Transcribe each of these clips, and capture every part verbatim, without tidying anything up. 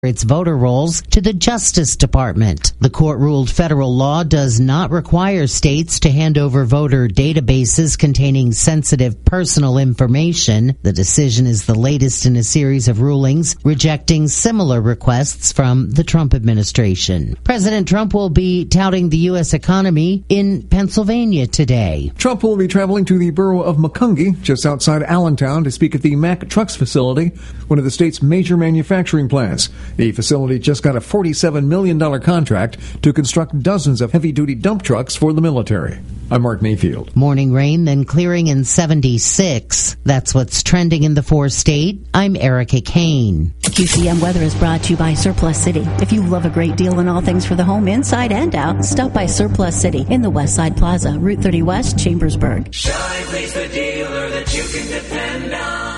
its voter rolls to the Justice Department. The court ruled federal law does not require states to hand over voter databases containing sensitive personal information. The decision is the latest in a series of rulings rejecting similar requests from the Trump administration. President Trump will be touting the U S economy in Pennsylvania today. Trump will be traveling to the borough of Macungie, just outside Allentown, to speak at the Mack Trucks facility, one of the state's major manufacturing plants. The facility just got a forty-seven million dollars contract to construct dozens of heavy-duty dump trucks for the military. I'm Mark Mayfield. Morning rain, then clearing in seventy-six. That's what's trending in the four-state. I'm Erica Kane. Q C M weather is brought to you by Surplus City. If you love a great deal on all things for the home, inside and out, stop by Surplus City in the West Side Plaza, Route thirty West, Chambersburg. Shively's the dealer that you can depend on.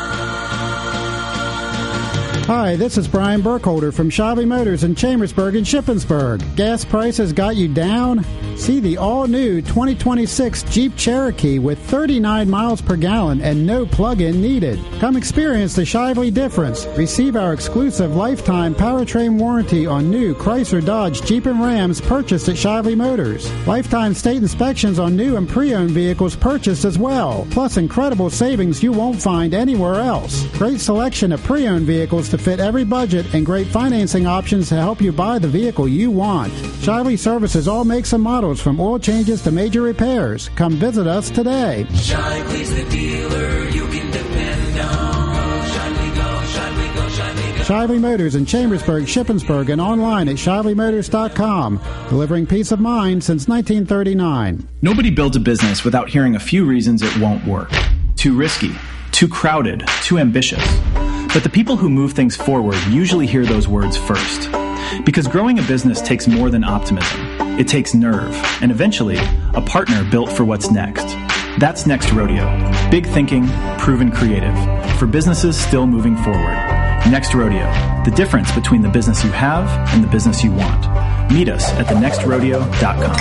Hi, this is Brian Burkholder from Shively Motors in Chambersburg and Shippensburg. Gas prices got you down? See the all-new twenty twenty-six Jeep Cherokee with thirty-nine miles per gallon and no plug-in needed. Come experience the Shively difference. Receive our exclusive lifetime powertrain warranty on new Chrysler, Dodge, Jeep, and Rams purchased at Shively Motors. Lifetime state inspections on new and pre-owned vehicles purchased as well. Plus incredible savings you won't find anywhere else. Great selection of pre-owned vehicles to fit every budget and great financing options to help you buy the vehicle you want. Shively services all makes and models from oil changes to major repairs. Come visit us today. Shively's the dealer you can depend on. Go Shively, go Shively, go Shively, go. Shively Motors in Chambersburg, Shippensburg, and online at shively motors dot com. Delivering peace of mind since nineteen thirty-nine. Nobody builds a business without hearing a few reasons it won't work. Too risky, too crowded, too ambitious. But the people who move things forward usually hear those words first. Because growing a business takes more than optimism. It takes nerve, and eventually, a partner built for what's next. That's Next Rodeo. Big thinking, proven creative. For businesses still moving forward. Next Rodeo. The difference between the business you have and the business you want. Meet us at the next rodeo dot com.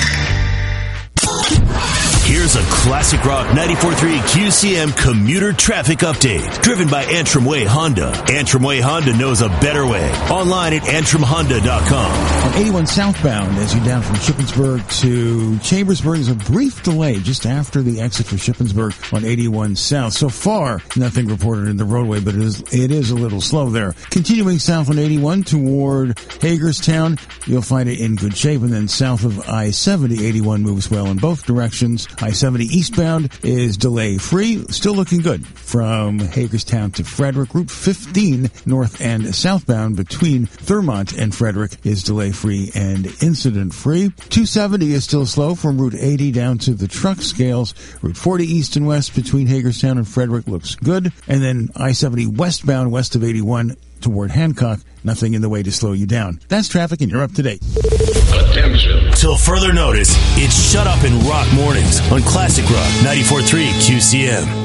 Here's a Classic Rock ninety-four point three Q C M commuter traffic update, driven by Antrim Way Honda. Antrim Way Honda knows a better way. Online at antrim honda dot com. On eighty-one southbound, as you down from Shippensburg to Chambersburg, there's a brief delay just after the exit for Shippensburg on eighty-one south. So far, nothing reported in the roadway, but it is, it is a little slow there. Continuing south on eighty-one toward Hagerstown, you'll find it in good shape. And then south of I seventy, eighty-one moves well in both directions. I seventy eastbound is delay-free, still looking good from Hagerstown to Frederick. Route fifteen north and southbound between Thurmont and Frederick is delay-free and incident-free. two seventy is still slow from Route eighty down to the truck scales. Route forty east and west between Hagerstown and Frederick looks good. And then I seventy westbound west of eighty-one toward Hancock, nothing in the way to slow you down. That's traffic, and you're up to date. Attention. Till further notice, it's Shut Up and Rock Mornings on Classic Rock ninety-four point three Q C M.